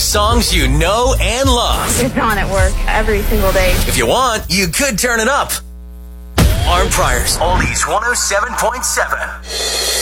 songs you know and love. It's on at work every single day. If you want, you could turn it up. Arm Priors, Oldies 107.7.